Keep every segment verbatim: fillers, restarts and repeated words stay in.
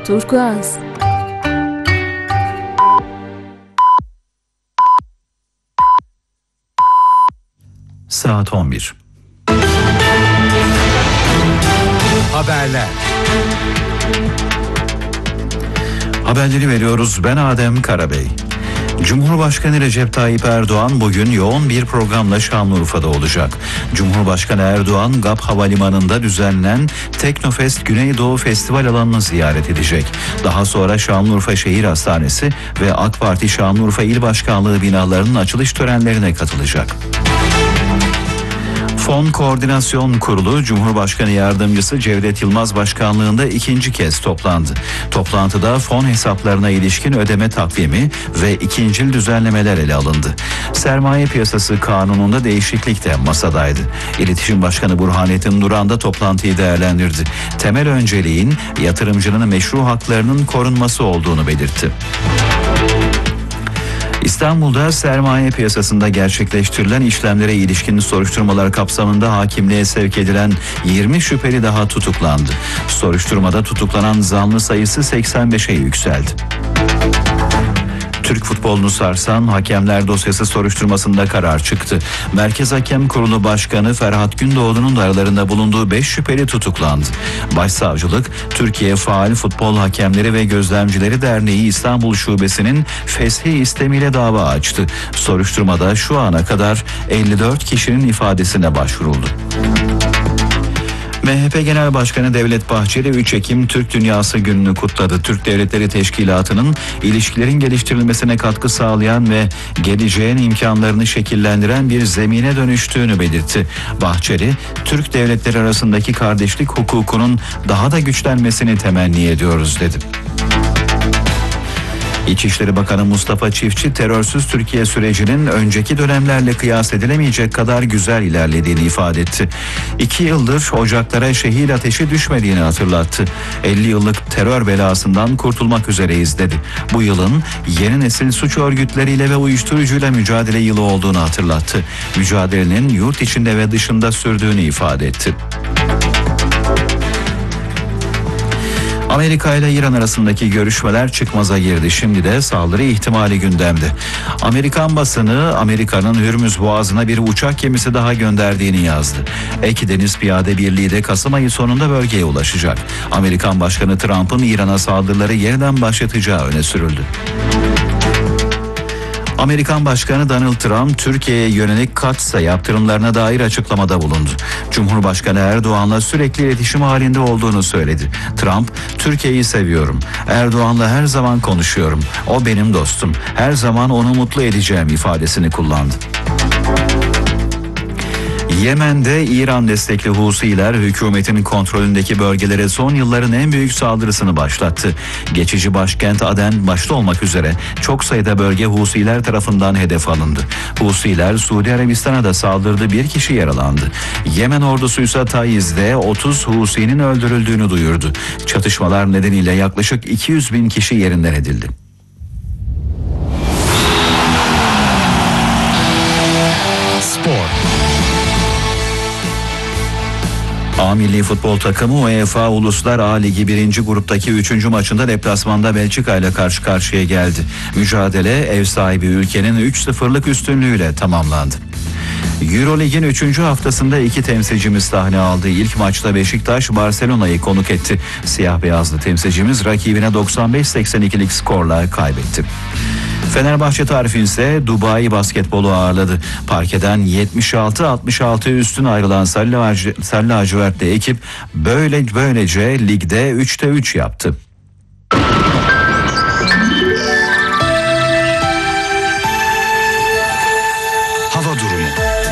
Turkuaz. Saat on bir. Haberler. Haberleri veriyoruz. Ben Adem Karabey. Cumhurbaşkanı Recep Tayyip Erdoğan bugün yoğun bir programla Şanlıurfa'da olacak. Cumhurbaşkanı Erdoğan G A P Havalimanı'nda düzenlenen Teknofest Güneydoğu Festival alanını ziyaret edecek. Daha sonra Şanlıurfa Şehir Hastanesi ve AK Parti Şanlıurfa İl Başkanlığı binalarının açılış törenlerine katılacak. Fon Koordinasyon Kurulu Cumhurbaşkanı Yardımcısı Cevdet Yılmaz başkanlığında ikinci kez toplandı. Toplantıda fon hesaplarına ilişkin ödeme takvimi ve ikincil düzenlemeler ele alındı. Sermaye Piyasası Kanunu'nda değişiklik de masadaydı. İletişim Başkanı Burhanettin Duran da toplantıyı değerlendirdi. Temel önceliğin yatırımcının meşru haklarının korunması olduğunu belirtti. İstanbul'da sermaye piyasasında gerçekleştirilen işlemlere ilişkin soruşturmalar kapsamında hakimliğe sevk edilen yirmi şüpheli daha tutuklandı. Soruşturmada tutuklanan zanlı sayısı seksen beşe yükseldi. Türk futbolunu sarsan hakemler dosyası soruşturmasında karar çıktı. Merkez Hakem Kurulu Başkanı Ferhat Gündoğdu'nun da aralarında bulunduğu beş şüpheli tutuklandı. Başsavcılık, Türkiye Faal Futbol Hakemleri ve Gözlemcileri Derneği İstanbul Şubesi'nin feshi istemiyle dava açtı. Soruşturmada şu ana kadar elli dört kişinin ifadesine başvuruldu. M H P Genel Başkanı Devlet Bahçeli üç Ekim Türk Dünyası Günü'nü kutladı. Türk Devletleri Teşkilatı'nın ilişkilerin geliştirilmesine katkı sağlayan ve geleceğin imkanlarını şekillendiren bir zemine dönüştüğünü belirtti. Bahçeli, Türk devletleri arasındaki kardeşlik hukukunun daha da güçlenmesini temenni ediyoruz dedi. İçişleri Bakanı Mustafa Çiftçi terörsüz Türkiye sürecinin önceki dönemlerle kıyas edilemeyecek kadar güzel ilerlediğini ifade etti. İki yıldır ocaklara şehir ateşi düşmediğini hatırlattı. elli yıllık terör belasından kurtulmak üzereyiz dedi. Bu yılın yeni nesil suç örgütleriyle ve uyuşturucuyla mücadele yılı olduğunu hatırlattı. Mücadelenin yurt içinde ve dışında sürdüğünü ifade etti. Amerika ile İran arasındaki görüşmeler çıkmaza girdi. Şimdi de saldırı ihtimali gündemde. Amerikan basını Amerika'nın Hürmüz Boğazı'na bir uçak gemisi daha gönderdiğini yazdı. Ek Deniz Piyade Birliği de Kasım ayı sonunda bölgeye ulaşacak. Amerikan Başkanı Trump'ın İran'a saldırıları yeniden başlatacağı öne sürüldü. Amerikan Başkanı Donald Trump, Türkiye'ye yönelik Kats'a yaptırımlarına dair açıklamada bulundu. Cumhurbaşkanı Erdoğan'la sürekli iletişim halinde olduğunu söyledi. Trump, Türkiye'yi seviyorum. Erdoğan'la her zaman konuşuyorum. O benim dostum. Her zaman onu mutlu edeceğim ifadesini kullandı. Yemen'de İran destekli Husiler hükümetin kontrolündeki bölgelere son yılların en büyük saldırısını başlattı. Geçici başkent Aden başta olmak üzere çok sayıda bölge Husiler tarafından hedef alındı. Husiler Suudi Arabistan'a da saldırdı, bir kişi yaralandı. Yemen ordusu ise Taiz'de otuz Husi'nin öldürüldüğünü duyurdu. Çatışmalar nedeniyle yaklaşık iki yüz bin kişi yerinden edildi. Spor. A Milli Futbol Takımı UEFA Uluslar A Ligi birinci gruptaki üçüncü maçında deplasmanda Belçika ile karşı karşıya geldi. Mücadele ev sahibi ülkenin üç sıfırlık üstünlüğüyle tamamlandı. Eurolig'in üçüncü haftasında iki temsilcimiz sahne aldı. İlk maçta Beşiktaş Barcelona'yı konuk etti. Siyah beyazlı temsilcimiz rakibine doksan beş seksen ikilik skorla kaybetti. Fenerbahçe tarifi ise Dubai Basketbolu ağırladı. Parkeden yetmiş altı altmış altı üstün ayrılan Sarı Lacivertli ekip böyle böylece ligde üçte üç yaptı. Hava durumu.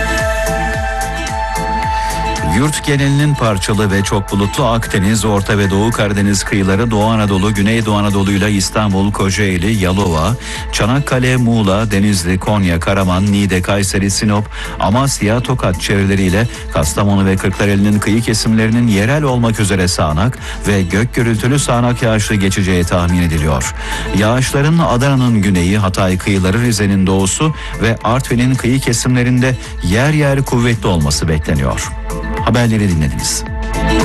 Yurt genelinin parçalı ve çok bulutlu Akdeniz, Orta ve Doğu Karadeniz kıyıları, Doğu Anadolu, Güneydoğu Anadolu ile İstanbul, Kocaeli, Yalova, Çanakkale, Muğla, Denizli, Konya, Karaman, Niğde, Kayseri, Sinop, Amasya, Tokat çevreleriyle Kastamonu ve Kırklareli'nin kıyı kesimlerinin yerel olmak üzere sağanak ve gök gürültülü sağanak yağışlı geçeceği tahmin ediliyor. Yağışların Adana'nın güneyi, Hatay kıyıları, Rize'nin doğusu ve Artvin'in kıyı kesimlerinde yer yer kuvvetli olması bekleniyor. Haberleri dinlediniz.